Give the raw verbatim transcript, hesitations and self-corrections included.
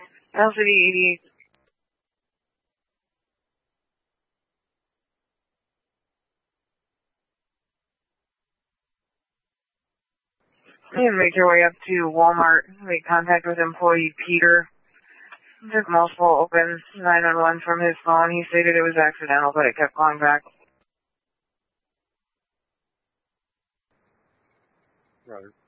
L C D eighty-eight. You make your way up to Walmart. Make contact with employee Peter. Took multiple open nine one one from his phone. He stated it was accidental, but it kept calling back. Roger.